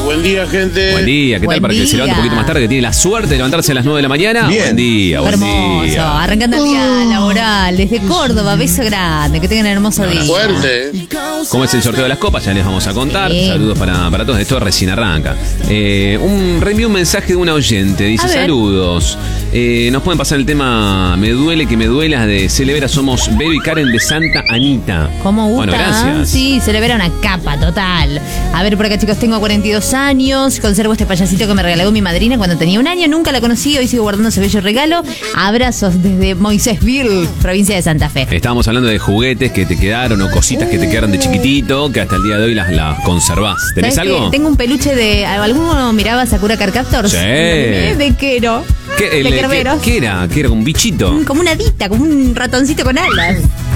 buen día, gente. Buen día, ¿qué tal? Para que se levante un poquito más tarde, que tiene la suerte de levantarse a las 9 de la mañana. Bien. Buen día, buen Hermoso, día. arrancando el día laboral desde Córdoba, beso grande, que tengan un hermoso día. Fuerte. ¿Cómo es el sorteo de las copas? Ya les vamos a contar. Sí. Saludos para todos. Esto recién arranca. Reenvió un mensaje de una oyente. Dice, A ver. saludos. Nos pueden pasar el tema Me duele que me duelas de Celebra. Somos Vero y Karen de Santa Anita. ¿Cómo gusta? Bueno, gracias. Sí, se le verá una capa total. A ver, por acá, chicos, tengo 42 años. Conservo este payasito que me regaló mi madrina cuando tenía 1 año. Nunca la conocí, hoy sigo guardando ese bello regalo. Abrazos desde Moisésville, provincia de Santa Fe. Estábamos hablando de juguetes que te quedaron o cositas que te quedaron de chiquitito que hasta el día de hoy las conservás. ¿Tenés ¿Sabés algo? qué? Tengo un peluche de... ¿Alguno miraba Sakura Card Captors? Sí. De Quero. ¿Qué, De Kerberos. ¿Qué era? ¿Qué era? ¿Un bichito? Como una hadita, como un ratoncito con alas.